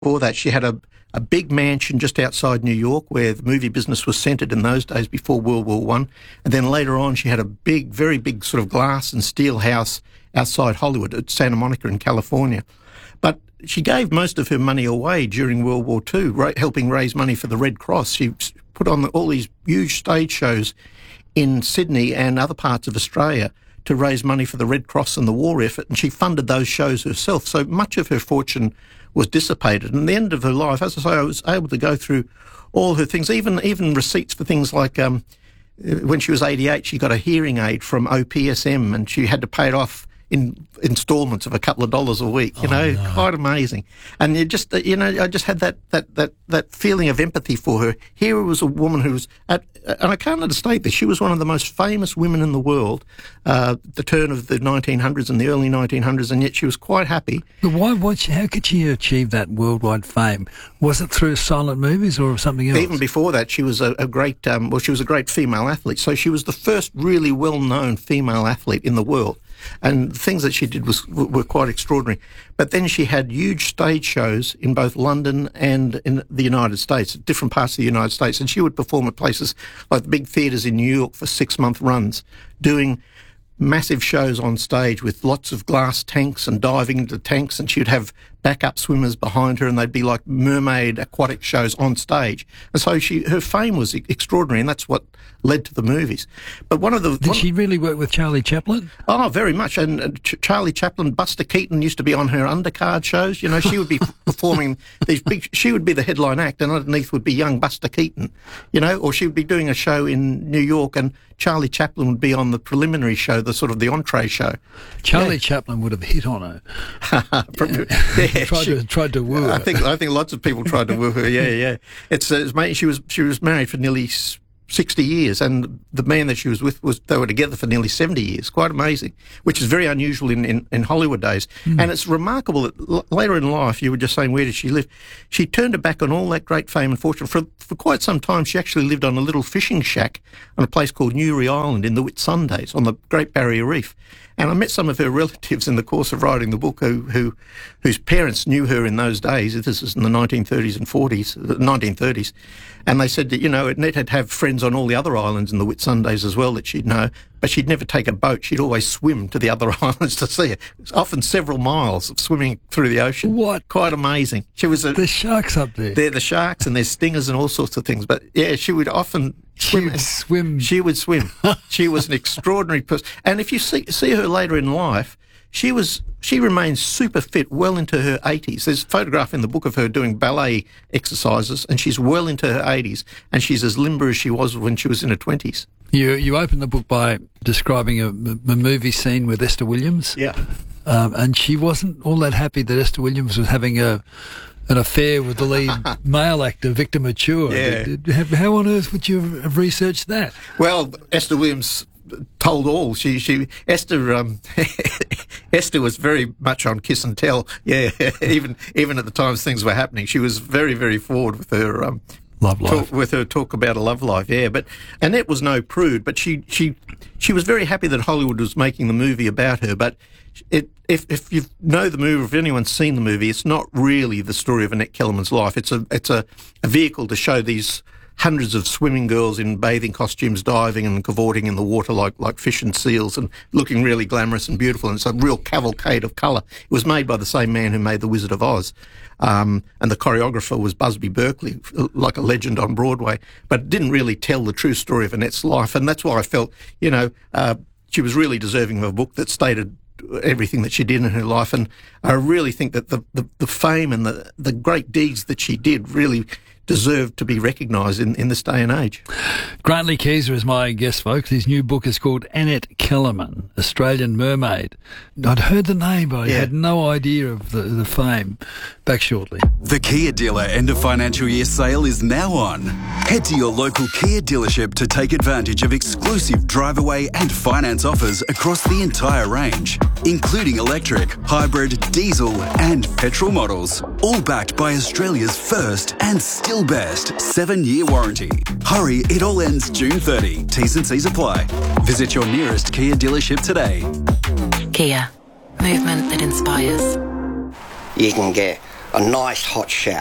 Before that, she had a big mansion just outside New York where the movie business was centred in those days before World War One. And then later on, she had a big, very big sort of glass and steel house outside Hollywood at Santa Monica in California. But she gave most of her money away during World War II, helping raise money for the Red Cross. She put on all these huge stage shows in Sydney and other parts of Australia to raise money for the Red Cross and the war effort, and she funded those shows herself. So much of her fortune was dissipated. And at the end of her life, as I say, I was able to go through all her things, even receipts for things like when she was 88, she got a hearing aid from OPSM, and she had to pay it off in instalments of a couple of dollars a week. Quite amazing. And I just had that feeling of empathy for her. Here was a woman who was and I can't understate this, she was one of the most famous women in the world, the turn of the 1900s and the early 1900s, and yet she was quite happy. But how could she achieve that worldwide fame? Was it through silent movies or something else? Even before that, she was a great female athlete. So she was the first really well-known female athlete in the world. And the things that she did were quite extraordinary. But then she had huge stage shows in both London and in the United States, different parts of the United States. And she would perform at places like the big theatres in New York for 6-month runs, doing massive shows on stage with lots of glass tanks and diving into tanks, and she'd have backup swimmers behind her, and they'd be like mermaid aquatic shows on stage. And so her fame was extraordinary, and that's what led to the movies. But Did she really work with Charlie Chaplin? Oh, very much. And Charlie Chaplin, Buster Keaton used to be on her undercard shows. She would be performing these she would be the headline act, and underneath would be young Buster Keaton, or she would be doing a show in New York, and Charlie Chaplin would be on the preliminary show, the sort of the entree show. Charlie Chaplin would have hit on her. Tried to woo her. I think lots of people tried to woo her. Yeah. She was married for nearly 60 years, and the man that she was with they were together for nearly 70 years. Quite amazing, which is very unusual in Hollywood days. And it's remarkable that later in life, you were just saying, where did she live? She turned her back on all that great fame and fortune. For quite some time, she actually lived on a little fishing shack on a place called Newry Island in the Whitsundays on the Great Barrier Reef. And I met some of her relatives in the course of writing the book whose parents knew her in those days. This is in the 1930s and 1930s. And they said that, Annette have friends on all the other islands in the Whitsundays as well that she'd know, but she'd never take a boat. She'd always swim to the other islands to see her. It's often several miles of swimming through the ocean. What? Quite amazing. There's sharks up there. They're the sharks, and there's stingers and all sorts of things. But, yeah, she would often swim. She would swim. She was an extraordinary person. And if you see her later in life, she remains super fit well into her 80s. There's a photograph in the book of her doing ballet exercises, and she's well into her 80s, and she's as limber as she was when she was in her 20s. You open the book by describing a movie scene with Esther Williams. Yeah. And she wasn't all that happy that Esther Williams was having an affair with the lead male actor, Victor Mature. Yeah. How on earth would you have researched that? Well, Esther Williams told all. Esther was very much on kiss and tell. Yeah, even at the times things were happening, she was very, very forward with her love life. With her talk about a love life. Yeah, but Annette was no prude, but she was very happy that Hollywood was making the movie about her. But if you know the movie, if anyone's seen the movie, it's not really the story of Annette Kellerman's life. It's a vehicle to show these hundreds of swimming girls in bathing costumes diving and cavorting in the water like fish and seals and looking really glamorous and beautiful. And it's a real cavalcade of colour. It was made by the same man who made The Wizard of Oz. And the choreographer was Busby Berkeley, like a legend on Broadway. But it didn't really tell the true story of Annette's life. And that's why I felt, she was really deserving of a book that stated everything that she did in her life. And I really think that the fame and the great deeds that she did really deserved to be recognised in this day and age. Grant-Lee Keeser is my guest, folks. His new book is called Annette Kellerman, Australian Mermaid. I'd heard the name, but I had no idea of the fame. Back shortly. The Kia Dealer end of financial year sale is now on. Head to your local Kia dealership to take advantage of exclusive drive-away and finance offers across the entire range, including electric, hybrid, diesel and petrol models, all backed by Australia's first and still best 7-year warranty. Hurry, it all ends June 30. T's and C's apply. Visit your nearest Kia dealership today. Kia. Movement that inspires. You can get a nice hot shower.